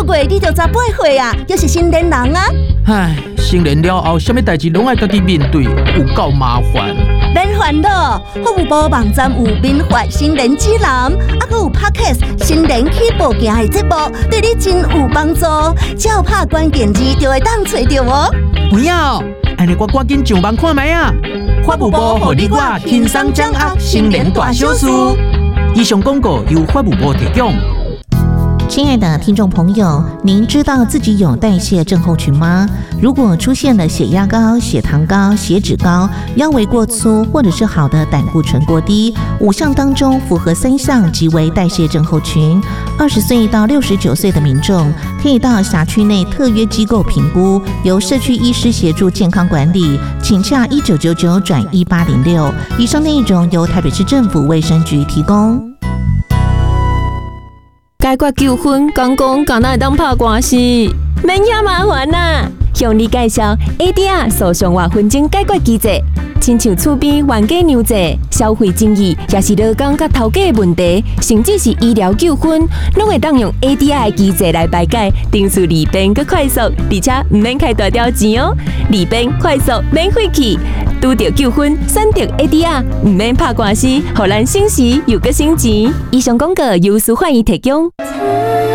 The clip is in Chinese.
个月你就18岁啊，又是成年人啊。 唉，成年了后，什么代志拢爱家己面对，有够麻烦。 免烦恼，服务部网站有民法新人指南，还有 Podcast 新人起步行的节目，对你真有帮助。只要拍关键字就会当找到哦。 有影哦，安尼我赶紧上网看卖啊！法务部互你我轻松掌握成年大小事。以上广告由法务部提供。 亲爱的听众朋友，您知道自己有代谢症候群吗？如果出现了血压高、血糖高、血脂高、腰围过粗，或者是好的胆固醇过低，5项当中符合3项即为代谢症候群。20岁到69岁的民众可以到辖区内特约机构评估，由社区医师协助健康管理，请洽1999转1806。以上内容由台北市政府卫生局提供。 解决纠纷，讲敢若会当拍官司，免遐麻烦啦。向你介绍 ADR 诉讼或纷争解决机制，亲像厝边冤家娘债、消费争议，也是劳工甲头家的问题，甚至是医疗纠纷，拢会当用 ADR 的机制来排解，程序利便佮快速，而且唔免开大条钱哦，利便快速免费气。拄到纠纷，选择 ADR， 唔免拍官司，互咱省时又佮省钱。以上广告由司法院提供。